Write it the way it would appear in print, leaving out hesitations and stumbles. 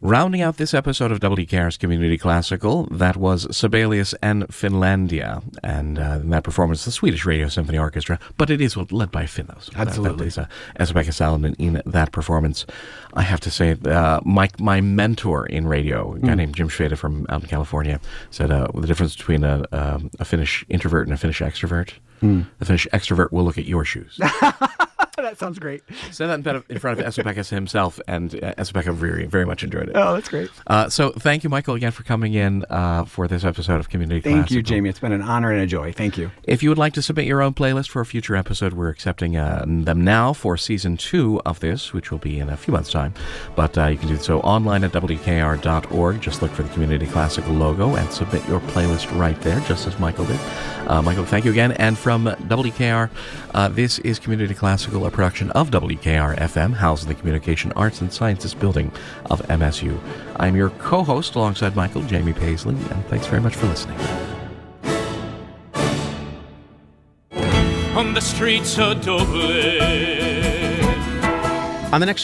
Rounding out this episode of WKR's Community Classical, that was Sibelius and Finlandia, and that performance, the Swedish Radio Symphony Orchestra, but it is led by Finnos. Absolutely. Esa-Pekka Salonen in that performance. I have to say, my mentor in radio, a guy named Jim Schwede from out in California, said the difference between a Finnish introvert and a Finnish extrovert. The Finnish extrovert will look at your shoes. That sounds great. Said that in front of Esa-Pekka himself, and Esa-Pekka very, very much enjoyed it. Oh, that's great. So thank you, Michael, again for coming in for this episode of Community Classical. Thank you, Jamie. It's been an honor and a joy. Thank you. If you would like to submit your own playlist for a future episode, we're accepting them now for Season 2 of this, which will be in a few months' time. But you can do so online at WKR.org. Just look for the Community Classical logo and submit your playlist right there, just as Michael did. Michael, thank you again. And from WKR, this is Community Classical, a production of WKR-FM, housed in the Communication Arts and Sciences building of MSU. I'm your co-host alongside Michael, Jamie Paisley, and thanks very much for listening. On the streets of Dublin. On the next